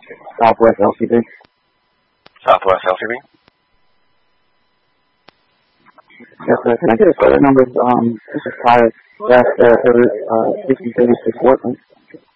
Southwest LCB. Southwest LCB? Yes, sir. Can I get a photo number? This is Tyler. That's 6036 Workman.